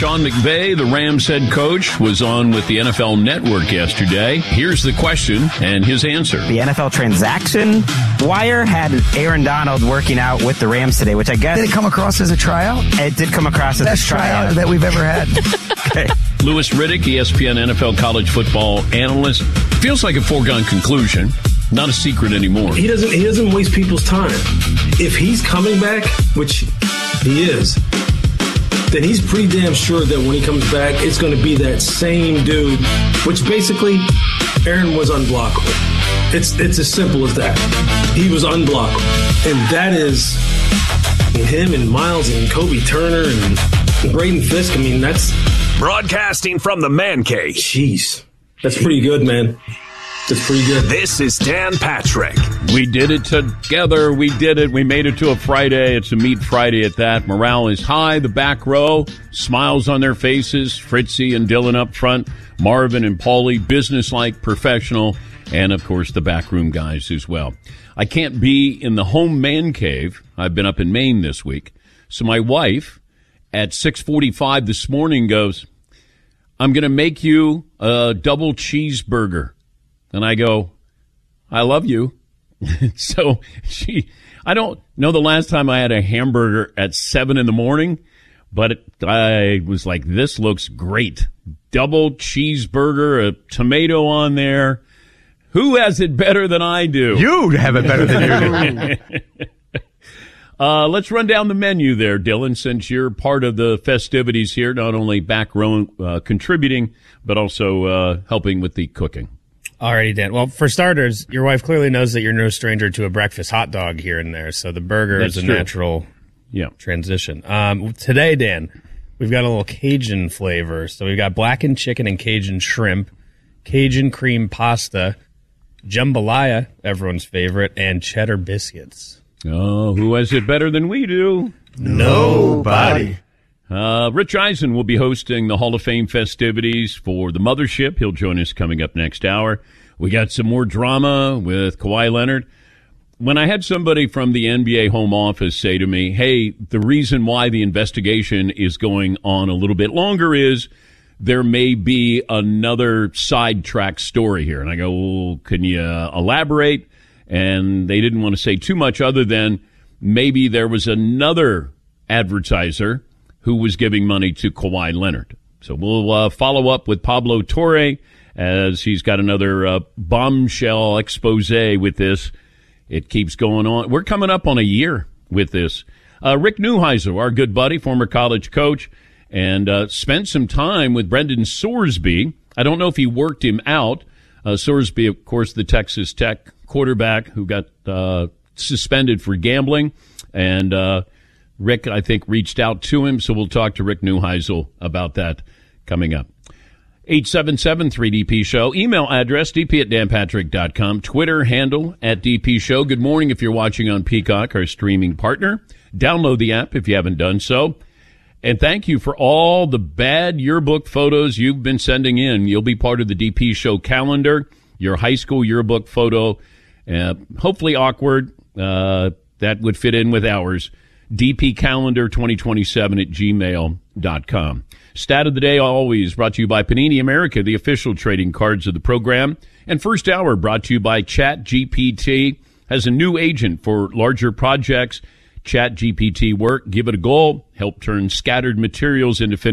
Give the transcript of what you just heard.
Sean McVay, the Rams head coach, was on with the NFL Network yesterday. Here's the question and his answer. The NFL transaction wire had Aaron Donald working out with the Rams today, which I guess... Did it come across as a tryout? It did come across as a Best tryout that we've ever had. Okay. Louis Riddick, ESPN NFL college football analyst. Feels like a foregone conclusion. Not a secret anymore. He doesn't waste people's time. If he's coming back, which he is, then he's pretty damn sure that when he comes back, it's going to be that same dude, which basically Aaron was unblockable. It's as simple as that. He was unblockable. And that is him and Miles and Kobe Turner and Braden Fisk. I mean, that's... Broadcasting from the Man Cave. Jeez. That's pretty good, man. That's pretty good. This is Dan Patrick. We did it together. We did it. We made it to a Friday. It's a Meat Friday at that. Morale is high. The back row, smiles on their faces. Fritzy and Dylan up front. Marvin and Paulie, businesslike, professional. And, of course, the backroom guys as well. I can't be in the home man cave. I've been up in Maine this week. So my wife, at 6:45 this morning, goes, I'm going to make you a double cheeseburger. And I go, I love you. So I don't know the last time I had a hamburger at 7 a.m, but I was like, this looks great. Double cheeseburger, a tomato on there. Who has it better than I do? You have it better than you do. Let's run down the menu there, Dylan, since you're part of the festivities here, not only back row contributing, but also helping with the cooking. Alrighty, Dan. Well, for starters, your wife clearly knows that you're no stranger to a breakfast hot dog here and there, so the burger is a natural transition. Today, Dan, we've got a little Cajun flavor. So we've got blackened chicken and Cajun shrimp, Cajun cream pasta, jambalaya, everyone's favorite, and cheddar biscuits. Oh, who has it better than we do? Nobody. Rich Eisen will be hosting the Hall of Fame festivities for the Mothership. He'll join us coming up next hour. We got some more drama with Kawhi Leonard. When I had somebody from the NBA home office say to me, hey, the reason why the investigation is going on a little bit longer is there may be another sidetrack story here. And I go, well, can you elaborate? And they didn't want to say too much other than maybe there was another advertiser who was giving money to Kawhi Leonard. So we'll follow up with Pablo Torre as he's got another bombshell expose with this. It keeps going on. We're coming up on a year with this. Rick Neuheisel, our good buddy, former college coach, and spent some time with Brendan Sorsby. I don't know if he worked him out. Sorsby, of course, the Texas Tech quarterback who got suspended for gambling. And Rick, I think, reached out to him, so we'll talk to Rick Neuheisel about that coming up. 877-3DP-SHOW. Email address, dp@danpatrick.com. Twitter handle, @DP-SHOW. Good morning if you're watching on Peacock, our streaming partner. Download the app if you haven't done so. And thank you for all the bad yearbook photos you've been sending in. You'll be part of the DP Show calendar, your high school yearbook photo, hopefully awkward. That would fit in with ours. dpcalendar2027@gmail.com. Stat of the day always brought to you by Panini America, the official trading cards of the program. And first hour brought to you by ChatGPT. Has a new agent for larger projects. ChatGPT work. Give it a go. Help turn scattered materials into finished